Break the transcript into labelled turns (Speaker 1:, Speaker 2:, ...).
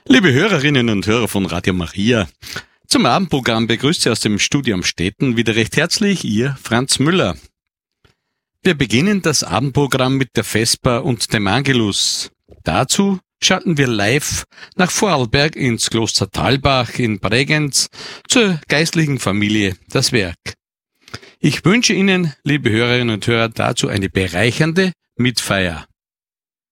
Speaker 1: Liebe Hörerinnen und Hörer von Radio Maria, zum Abendprogramm begrüßt Sie aus dem Studio am Städten wieder recht herzlich Ihr Franz Müller. Wir beginnen das Abendprogramm mit der Vesper und dem Angelus. Dazu schalten wir live nach Vorarlberg ins Kloster Thalbach in Bregenz zur geistlichen Familie Das Werk. Ich wünsche Ihnen, liebe Hörerinnen und Hörer, dazu eine bereichernde Mitfeier.